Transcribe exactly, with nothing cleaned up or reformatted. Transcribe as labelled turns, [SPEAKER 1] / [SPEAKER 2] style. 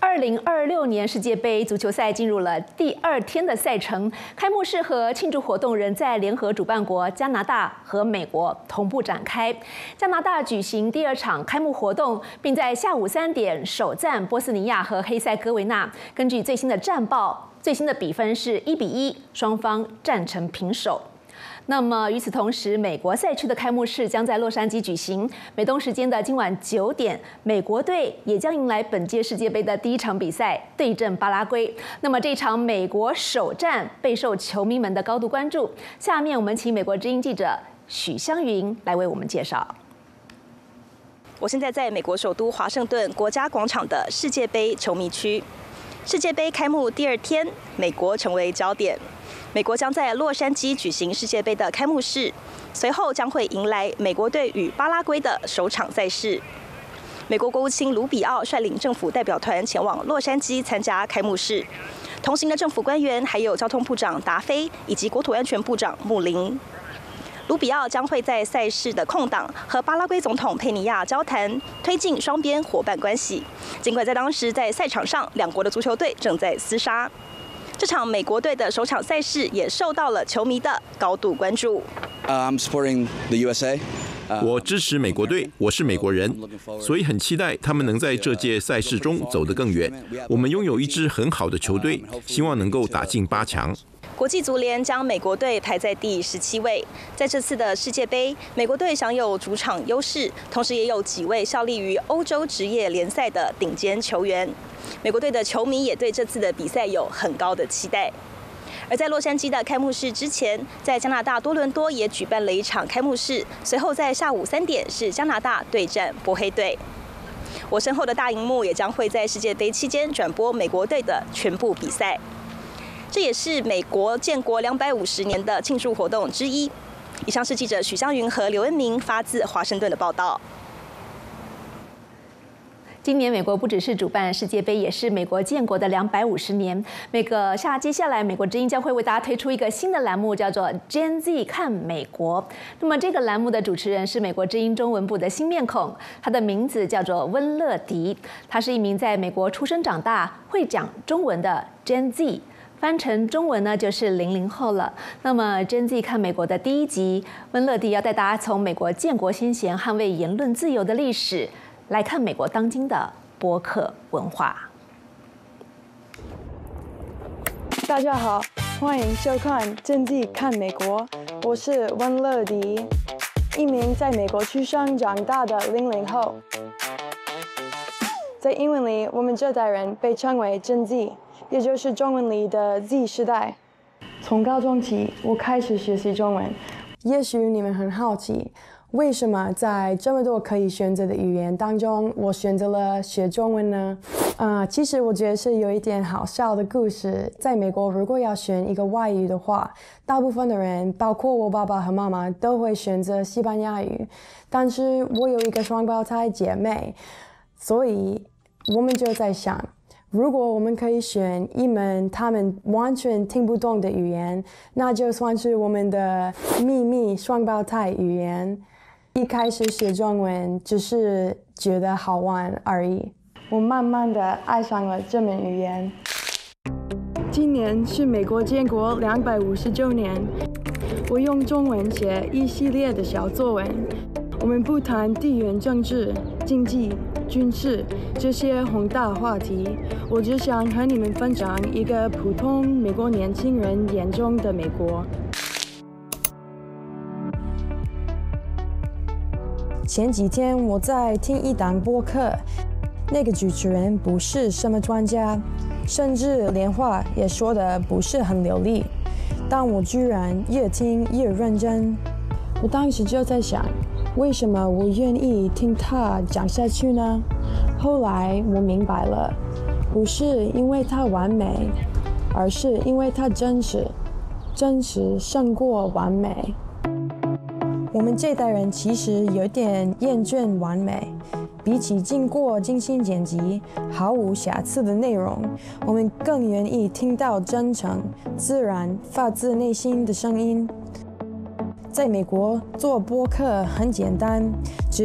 [SPEAKER 1] 二零二六年世界杯足球赛进入了第二天的赛程，开幕式和庆祝活动仍在联合主办国加拿大和美国同步展开。加拿大举行第二场开幕活动，并在下午三点首战波斯尼亚和黑塞哥维那。根据最新的战报，最新的比分是一比一，双方战成平手。 那么与此同时，美国赛区的开幕式将在洛杉矶举行。美东时间的今晚九点，美国队也将迎来本届世界杯的第一场比赛，对阵巴拉圭。那么这场美国首战备受球迷们的高度关注。下面我们请美国之音记者许湘云来为我们介绍。
[SPEAKER 2] 我现在在美国首都华盛顿国家广场的世界杯球迷区。世界杯开幕第二天，美国成为焦点。 美国将在洛杉矶举行世界杯的开幕式，随后将会迎来美国队与巴拉圭的首场赛事。美国国务卿卢比奥率领政府代表团前往洛杉矶参加开幕式，同行的政府官员还有交通部长达菲以及国土安全部长穆林。卢比奥将会在赛事的空档和巴拉圭总统佩尼亚交谈，推进双边伙伴关系。尽管在当时在赛场上，两国的足球队正在厮杀。 这场美国队的首场赛事也受到了球迷的高度关注。
[SPEAKER 3] Uh, I'm supporting the U S A.
[SPEAKER 4] 我支持美国队，我是美国人，所以很期待他们能在这届赛事中走得更远。我们拥有一支很好的球队，希望能够打进八强。
[SPEAKER 2] 国际足联将美国队排在第十七位。在这次的世界杯，美国队享有主场优势，同时也有几位效力于欧洲职业联赛的顶尖球员。美国队的球迷也对这次的比赛有很高的期待。而在洛杉矶的开幕式之前，在加拿大多伦多也举办了一场开幕式，随后在下午三点是加拿大对战波黑队。我身后的大荧幕也将会在世界杯期间转播美国队的全部比赛。 这也是美国建国两百五十年的庆祝活动之一。以上是记者许湘云和刘恩明发自华盛顿的报道。
[SPEAKER 1] 今年美国不只是主办世界杯，也是美国建国的两百五十年。每个下接下来，美国之音将会为大家推出一个新的栏目，叫做 Gen Z 看美国。那么这个栏目的主持人是美国之音中文部的新面孔，他的名字叫做温乐迪，他是一名在美国出生长大、会讲中文的 Gen Z。 翻成中文呢，就是零零后了。那么Gen Z看美国的第一集，温乐迪要带大家从美国建国先贤捍卫言论自由的历史，来看美国当今的播客文化。
[SPEAKER 5] 大家好，欢迎收看Gen Z看美国，我是温乐迪，一名在美国出生长大的零零后。在英文里，我们这代人被称为Gen Z。 也就是中文里的 Z 世代。从高中起，我开始学习中文。也许你们很好奇，为什么在这么多可以选择的语言当中，我选择了学中文呢？啊、呃，其实我觉得是有一点好笑的故事。在美国，如果要选一个外语的话，大部分的人，包括我爸爸和妈妈，都会选择西班牙语。但是我有一个双胞胎姐妹，所以我们就在想。 如果我们可以选一门他们完全听不懂的语言，那就算是我们的秘密双胞胎语言。一开始学中文只是觉得好玩而已，我慢慢的爱上了这门语言。今年是美国建国两百五十周年，我用中文写一系列的小作文。我们不谈地缘政治、经济、军事这些宏大话题，我只想和你们分享一个普通美国年轻人眼中的美国。前几天我在听一档播客，那个主持人不是什么专家，甚至连话也说得不是很流利，但我居然越听越认真。我当时就在想。 为什么我愿意听他讲下去呢？后来我明白了，不是因为他完美，而是因为他真实，真实胜过完美。我们这代人其实有点厌倦完美，比起经过精心剪辑、毫无瑕疵的内容，我们更愿意听到真诚、自然、发自内心的声音。在美国做播客很简单，只